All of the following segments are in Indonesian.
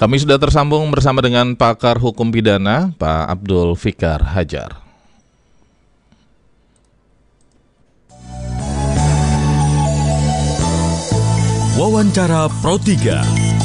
Kami sudah tersambung bersama dengan pakar hukum pidana, Pak Abdul Fikar Hajar. Wawancara Pro 3.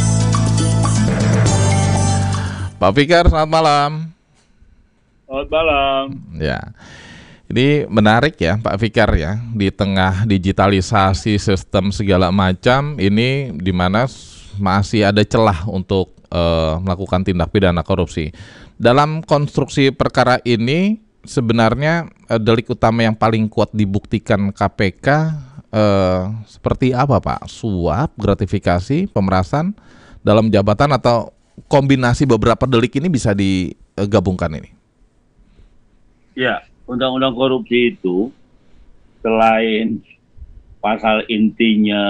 Pak Fikar, selamat malam. Selamat malam. Ya, ini menarik ya Pak Fikar ya, di tengah digitalisasi sistem segala macam ini di mana masih ada celah untuk melakukan tindak pidana korupsi. Dalam konstruksi perkara ini sebenarnya delik utama yang paling kuat dibuktikan KPK seperti apa Pak? Suap, gratifikasi, pemerasan dalam jabatan atau kombinasi beberapa delik ini bisa digabungkan ini? Ya, undang-undang korupsi itu selain pasal intinya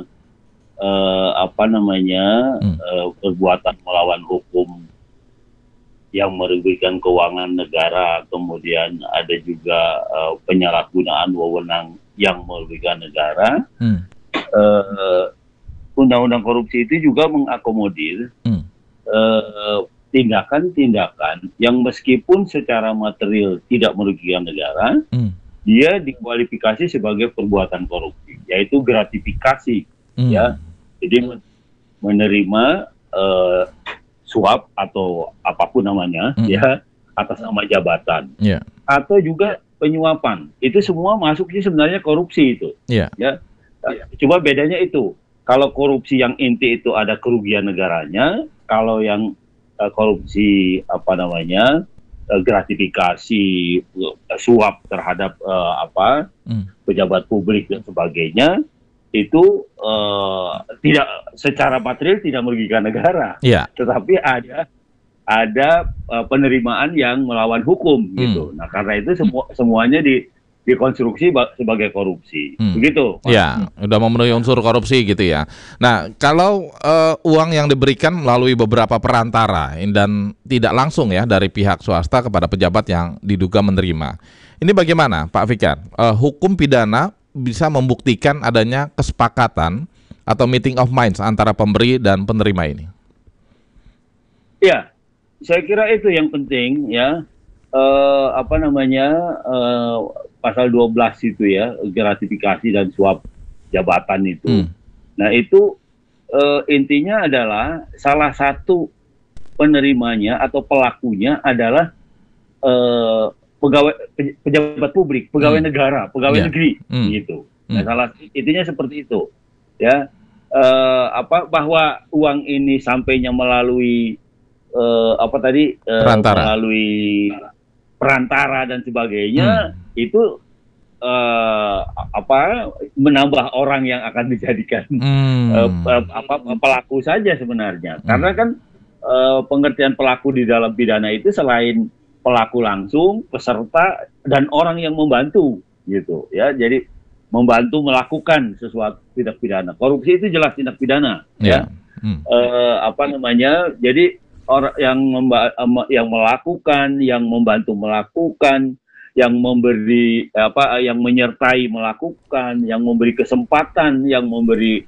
perbuatan melawan hukum yang merugikan keuangan negara, kemudian ada juga penyalahgunaan wewenang yang merugikan negara. Undang-undang korupsi itu juga mengakomodir tindakan-tindakan yang meskipun secara material tidak merugikan negara, dia dikualifikasi sebagai perbuatan korupsi, yaitu gratifikasi, ya. Jadi menerima suap atau apapun namanya, ya, atas nama jabatan, atau juga penyuapan. Itu semua masuk sih sebenarnya korupsi itu, ya. Coba bedanya itu. Kalau korupsi yang inti itu ada kerugian negaranya, kalau yang korupsi gratifikasi, suap terhadap pejabat publik dan sebagainya, itu tidak secara material tidak merugikan negara, tetapi ada penerimaan yang melawan hukum gitu. Nah, karena itu semuanya dikonstruksi sebagai korupsi, begitu. Ya, udah memenuhi unsur korupsi gitu ya. Nah, kalau uang yang diberikan melalui beberapa perantara dan tidak langsung ya dari pihak swasta kepada pejabat yang diduga menerima, ini bagaimana Pak Fikar? Hukum pidana bisa membuktikan adanya kesepakatan atau meeting of minds antara pemberi dan penerima ini? Ya, saya kira itu yang penting ya. Pasal 12 itu ya, gratifikasi dan suap jabatan itu. Nah, itu intinya adalah salah satu penerimanya atau pelakunya adalah pejabat publik, pegawai negara, pegawai negeri, gitu. Nah, intinya seperti itu, ya. Bahwa uang ini sampainya melalui melalui perantara dan sebagainya, itu menambah orang yang akan dijadikan pelaku saja sebenarnya. Karena kan pengertian pelaku di dalam pidana itu selain pelaku langsung, peserta, dan orang yang membantu gitu ya. Jadi membantu melakukan sesuatu tindak pidana. Korupsi itu jelas tindak pidana, ya. Jadi orang yang melakukan, yang membantu melakukan, yang memberi yang menyertai melakukan, yang memberi kesempatan, yang memberi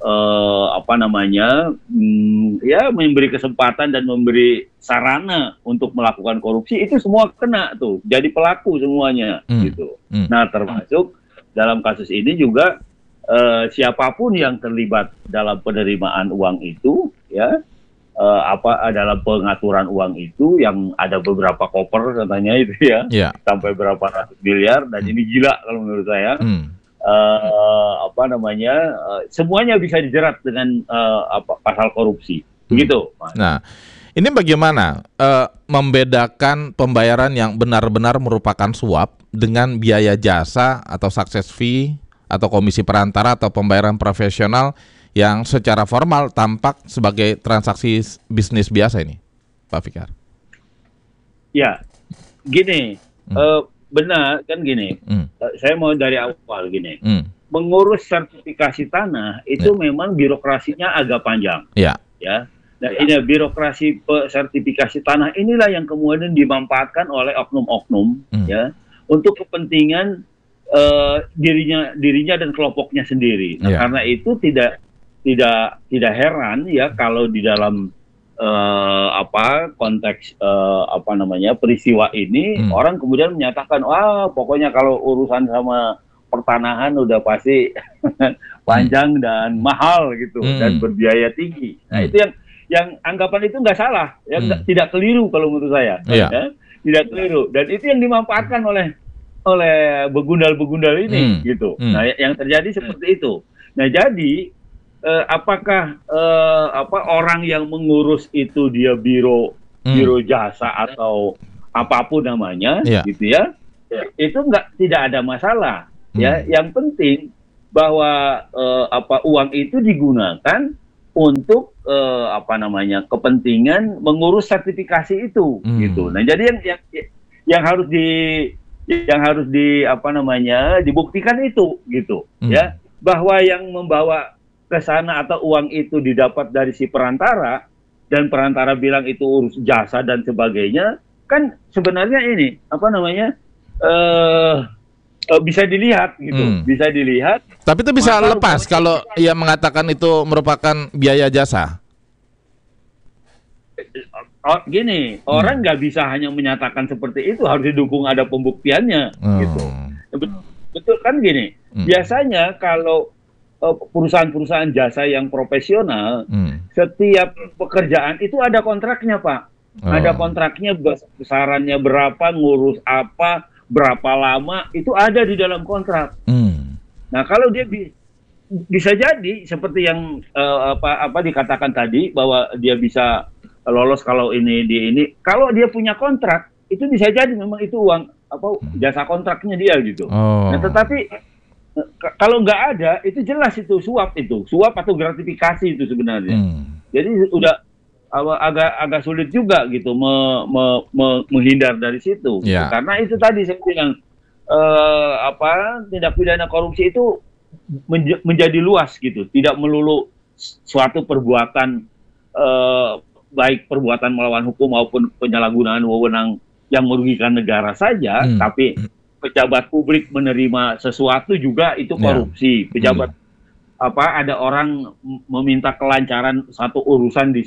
memberi kesempatan dan memberi sarana untuk melakukan korupsi, itu semua kena tuh, jadi pelaku semuanya gitu. Nah, termasuk dalam kasus ini juga siapapun yang terlibat dalam penerimaan uang itu, ya, dalam pengaturan uang itu, yang ada beberapa koper katanya itu ya, sampai berapa ratus miliar, dan ini gila kalau menurut saya. Semuanya bisa dijerat dengan pasal korupsi, begitu. Nah, ini bagaimana membedakan pembayaran yang benar-benar merupakan suap dengan biaya jasa atau success fee atau komisi perantara atau pembayaran profesional yang secara formal tampak sebagai transaksi bisnis biasa ini, Pak Fikar? Ya, gini, benar kan gini. Saya mau dari awal gini. Mengurus sertifikasi tanah itu memang birokrasinya agak panjang. Ya. Nah, ini birokrasi sertifikasi tanah inilah yang kemudian dimanfaatkan oleh oknum-oknum, ya, untuk kepentingan dirinya dan kelompoknya sendiri. Nah, karena itu tidak heran ya kalau di dalam konteks peristiwa ini, orang kemudian menyatakan, wah pokoknya kalau urusan sama pertanahan udah pasti panjang dan mahal gitu, dan berbiaya tinggi. Nah itu yang anggapan itu nggak salah, ya tidak keliru kalau menurut saya, ya, tidak keliru. Dan itu yang dimanfaatkan oleh begundal-begundal ini, gitu. Nah yang terjadi seperti itu. Nah jadi apakah orang yang mengurus itu dia biro jasa atau apapun namanya, gitu ya, itu tidak ada masalah, ya. Yang penting bahwa uang itu digunakan untuk kepentingan mengurus sertifikasi itu, gitu. Nah jadi yang harus dibuktikan itu, gitu, ya, bahwa yang membawa ke sana atau uang itu didapat dari si perantara, dan perantara bilang itu urus jasa dan sebagainya, kan sebenarnya ini bisa dilihat gitu, bisa dilihat. Tapi itu bisa lepas kalau ia mengatakan itu merupakan biaya jasa. Gini, orang nggak bisa hanya menyatakan seperti itu, harus didukung ada pembuktiannya, gitu. Betul kan gini, biasanya kalau perusahaan-perusahaan jasa yang profesional, setiap pekerjaan itu ada kontraknya, Pak. Ada kontraknya, besarannya berapa, ngurus apa, berapa lama, itu ada di dalam kontrak. Nah, kalau dia bisa jadi seperti yang dikatakan tadi, bahwa dia bisa lolos kalau ini. Kalau dia punya kontrak, itu bisa jadi memang itu uang jasa kontraknya dia gitu. Nah, tetapi kalau nggak ada, itu jelas itu suap atau gratifikasi itu sebenarnya. Jadi udah agak sulit juga gitu menghindar dari situ. Karena itu tadi saya bilang tindak pidana korupsi itu menjadi luas gitu, tidak melulu suatu perbuatan baik perbuatan melawan hukum maupun penyalahgunaan wewenang yang merugikan negara saja, tapi pejabat publik menerima sesuatu juga itu korupsi. Pejabat ada orang meminta kelancaran satu urusan di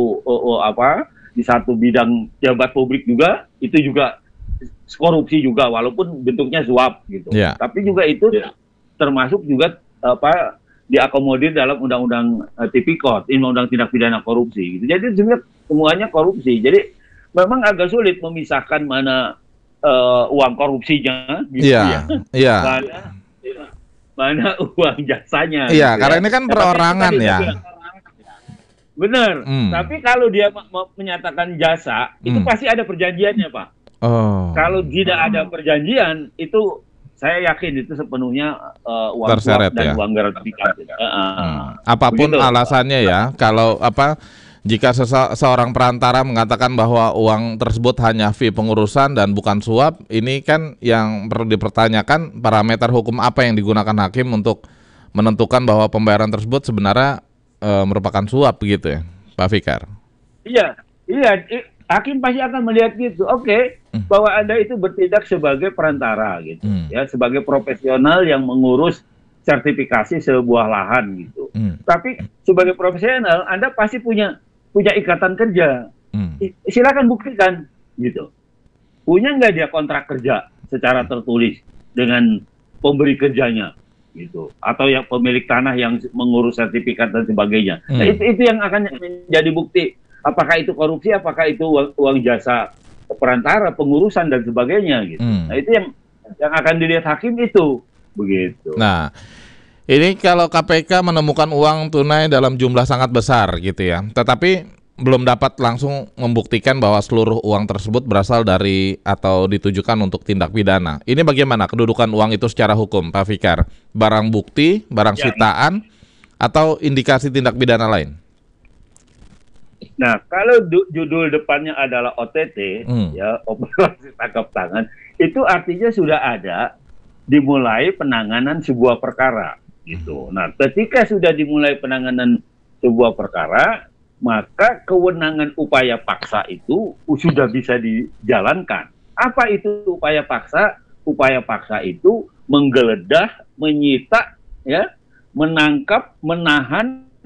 satu bidang jabat publik juga, itu juga korupsi juga, walaupun bentuknya suap gitu. Tapi juga itu termasuk juga diakomodir dalam undang-undang tipikor, undang-undang tindak pidana korupsi gitu. Jadi semuanya korupsi. Jadi memang agak sulit memisahkan mana uang korupsinya, gitu mana uang jasanya. Karena ini kan perorangan ya. Bener. Tapi kalau dia menyatakan jasa, itu pasti ada perjanjiannya, Pak. Kalau tidak ada perjanjian, itu saya yakin itu sepenuhnya uang terseret dan uang gratifikasi. Apapun begitu alasannya ya, kalau jika seorang perantara mengatakan bahwa uang tersebut hanya fee pengurusan dan bukan suap, ini kan yang perlu dipertanyakan parameter hukum apa yang digunakan hakim untuk menentukan bahwa pembayaran tersebut sebenarnya merupakan suap begitu ya, Pak Fikar? Iya, hakim pasti akan melihat gitu. Bahwa Anda itu bertindak sebagai perantara gitu, ya, sebagai profesional yang mengurus sertifikasi sebuah lahan gitu. Tapi sebagai profesional Anda pasti punya ikatan kerja. Silakan buktikan gitu. Punya nggak dia kontrak kerja secara tertulis dengan pemberi kerjanya gitu, atau yang pemilik tanah yang mengurus sertifikat dan sebagainya. Nah, itu yang akan menjadi bukti apakah itu korupsi, apakah itu uang jasa perantara, pengurusan dan sebagainya gitu. Nah, itu yang akan dilihat hakim itu begitu. Nah, ini kalau KPK menemukan uang tunai dalam jumlah sangat besar gitu ya, tetapi belum dapat langsung membuktikan bahwa seluruh uang tersebut berasal dari atau ditujukan untuk tindak pidana. Ini bagaimana kedudukan uang itu secara hukum, Pak Fikar? Barang bukti, barang sitaan, atau indikasi tindak pidana lain? Nah, kalau judul depannya adalah OTT, ya, operasi tangkap tangan, itu artinya sudah ada dimulai penanganan sebuah perkara. Gitu. Nah, ketika sudah dimulai penanganan sebuah perkara, maka kewenangan upaya paksa itu sudah bisa dijalankan. Apa itu upaya paksa? Upaya paksa itu menggeledah, menyita, ya, menangkap, menahan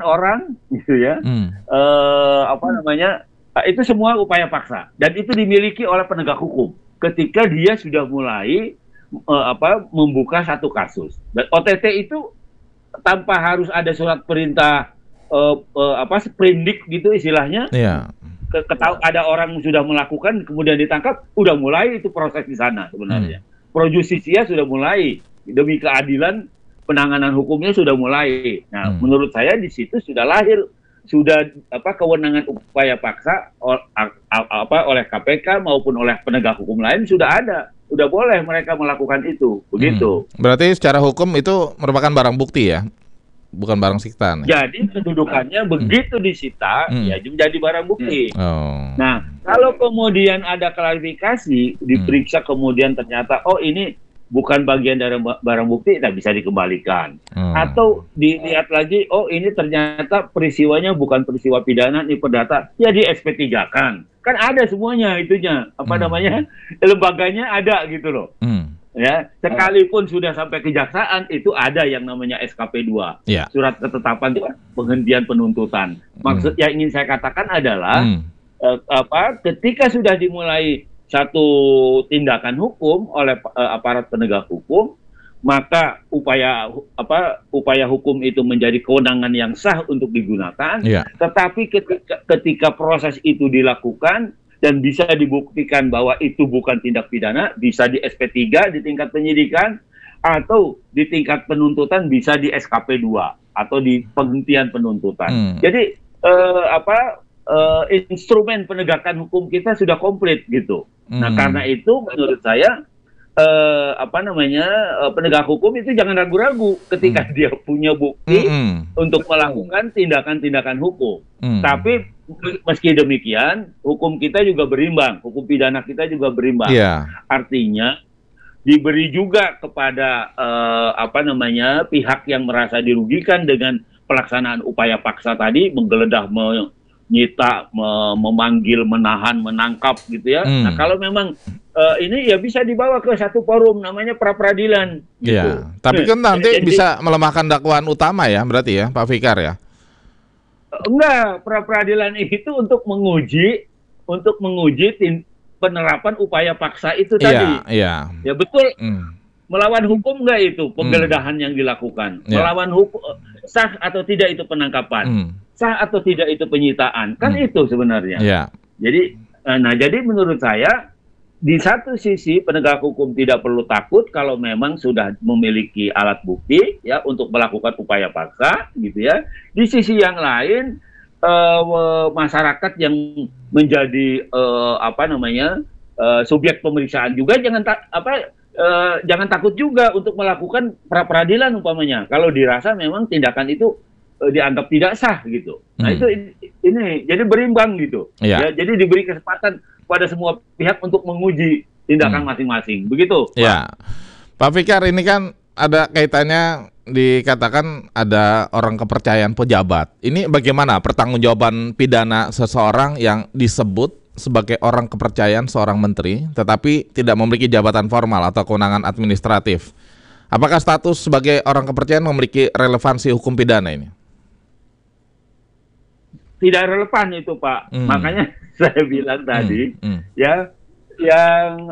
orang gitu ya, apa namanya, itu semua upaya paksa dan itu dimiliki oleh penegak hukum ketika dia sudah mulai membuka satu kasus. Dan OTT itu tanpa harus ada surat perintah sprindik gitu istilahnya. Yeah. Ada orang sudah melakukan kemudian ditangkap, udah mulai itu proses di sana sebenarnya. Pro justisia sudah mulai, demi keadilan penanganan hukumnya sudah mulai. Nah, menurut saya di situ sudah lahir kewenangan upaya paksa oleh KPK maupun oleh penegak hukum lain sudah ada. Udah boleh mereka melakukan itu, begitu. Berarti secara hukum itu merupakan barang bukti ya? Bukan barang sitaan. Jadi kedudukannya begitu disita, ya menjadi barang bukti. Oh. Nah, kalau kemudian ada klarifikasi, diperiksa kemudian ternyata, oh ini bukan bagian dari barang bukti, tak bisa dikembalikan. Atau dilihat lagi, oh ini ternyata peristiwanya bukan peristiwa pidana, ini perdata, ya di SP3-kan. Kan ada semuanya itunya, lembaganya ada gitu loh. Ya, sekalipun sudah sampai kejaksaan itu ada yang namanya SKP 2, surat ketetapan penghentian penuntutan. Maksud yang ingin saya katakan adalah ketika sudah dimulai satu tindakan hukum oleh aparat penegak hukum, maka upaya hukum itu menjadi kewenangan yang sah untuk digunakan. Tetapi ketika proses itu dilakukan dan bisa dibuktikan bahwa itu bukan tindak pidana, bisa di SP3 di tingkat penyidikan, atau di tingkat penuntutan bisa di SKP 2 atau di penghentian penuntutan. Jadi instrumen penegakan hukum kita sudah komplit gitu. Nah, karena itu menurut saya penegak hukum itu jangan ragu-ragu ketika dia punya bukti untuk melakukan tindakan-tindakan hukum. Tapi meski demikian, hukum kita juga berimbang, hukum pidana kita juga berimbang. Artinya diberi juga kepada pihak yang merasa dirugikan dengan pelaksanaan upaya paksa tadi, menggeledah, menyita, memanggil, menahan, menangkap gitu ya. Nah, kalau memang ini ya bisa dibawa ke satu forum namanya pra-peradilan gitu. Tapi kan nanti bisa melemahkan dakwaan utama ya, berarti ya Pak Fikar ya? Enggak, pra-peradilan itu untuk menguji penerapan upaya paksa itu tadi. Ya betul. Melawan hukum enggak itu penggeledahan yang dilakukan? Melawan hukum, sah atau tidak itu penangkapan? Sah atau tidak itu penyitaan? Kan itu sebenarnya. Jadi menurut saya di satu sisi penegak hukum tidak perlu takut kalau memang sudah memiliki alat bukti ya untuk melakukan upaya paksa gitu ya. Di sisi yang lain masyarakat yang menjadi subjek pemeriksaan juga jangan takut juga untuk melakukan pra-peradilan umpamanya kalau dirasa memang tindakan itu dianggap tidak sah gitu. Nah itu ini jadi berimbang gitu. Ya, jadi diberi kesempatan pada semua pihak untuk menguji tindakan masing-masing. Begitu, Pak. Ya. Pak Fikar, ini kan ada kaitannya dikatakan ada orang kepercayaan pejabat. Ini bagaimana pertanggungjawaban pidana seseorang yang disebut sebagai orang kepercayaan seorang menteri tetapi tidak memiliki jabatan formal atau kewenangan administratif? Apakah status sebagai orang kepercayaan memiliki relevansi hukum pidana ini? Tidak relevan itu, Pak. Makanya saya bilang tadi ya yang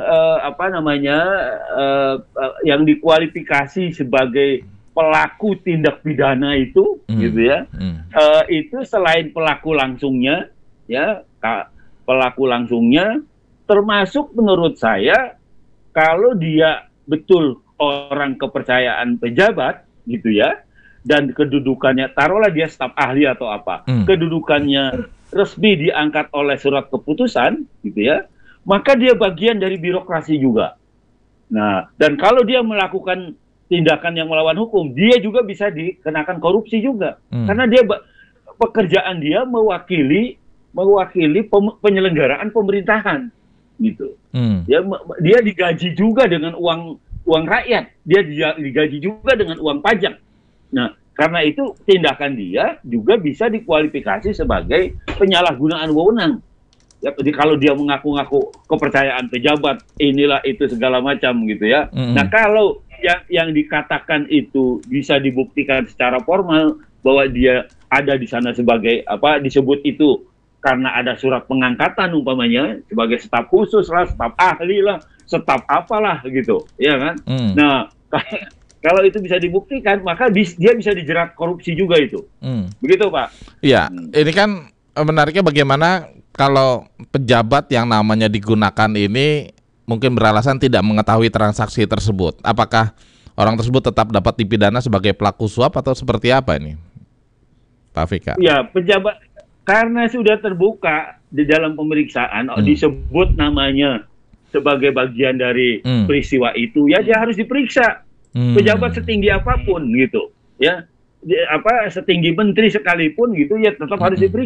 yang dikualifikasi sebagai pelaku tindak pidana itu gitu ya. Itu selain pelaku langsungnya ya, pelaku langsungnya termasuk menurut saya kalau dia betul orang kepercayaan pejabat gitu ya, dan kedudukannya taruhlah dia staf ahli atau apa, kedudukannya resmi diangkat oleh surat keputusan gitu ya, maka dia bagian dari birokrasi juga. Nah, dan kalau dia melakukan tindakan yang melawan hukum, dia juga bisa dikenakan korupsi juga, karena dia pekerjaan dia mewakili penyelenggaraan pemerintahan gitu. Dia digaji juga dengan uang rakyat, dia digaji juga dengan uang pajak. Nah, karena itu tindakan dia juga bisa dikualifikasi sebagai penyalahgunaan wewenang. Ya, jadi kalau dia mengaku-ngaku kepercayaan pejabat, inilah itu segala macam gitu ya. Nah, kalau yang dikatakan itu bisa dibuktikan secara formal bahwa dia ada di sana sebagai disebut itu karena ada surat pengangkatan umpamanya sebagai staf khusus lah, staf ahli lah, staf apalah gitu, ya kan? Nah, kalau itu bisa dibuktikan, maka dia bisa dijerat korupsi juga itu. Begitu, Pak. Iya, ini kan menariknya bagaimana kalau pejabat yang namanya digunakan ini mungkin beralasan tidak mengetahui transaksi tersebut. Apakah orang tersebut tetap dapat dipidana sebagai pelaku suap atau seperti apa ini, Pak Fikar? Ya, pejabat karena sudah terbuka di dalam pemeriksaan disebut namanya sebagai bagian dari peristiwa itu, ya dia harus diperiksa. Pejabat setinggi apapun gitu, ya, setinggi menteri sekalipun gitu, ya tetap harus diperiksa.